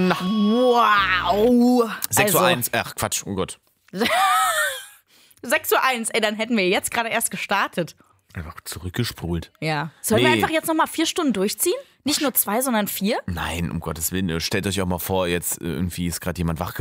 Wow. 6:01 Uhr. Ach, Quatsch, oh Gott. 6:01 Uhr, ey, dann hätten wir jetzt gerade erst gestartet. Einfach zurückgespult. Ja. Sollen wir einfach jetzt nochmal 4 Stunden durchziehen? Nicht nur 2, sondern 4? Nein, um Gottes Willen. Stellt euch auch mal vor, jetzt irgendwie ist gerade jemand wach